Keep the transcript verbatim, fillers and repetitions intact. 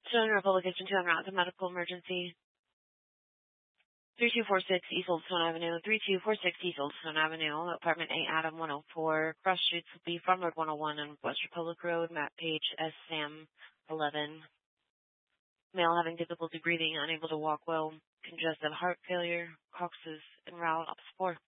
Stone Republic is two on route to medical emergency. three two four six East Old Stone Avenue, three two four six East Old Stone Avenue, Apartment eight, Adam one oh four. Cross streets will be Farm Road one oh one and West Republic Road, Matt Page, S. Sam, eleven. Male having difficulty breathing, unable to walk well, congestive heart failure, Cox's en route, ops four.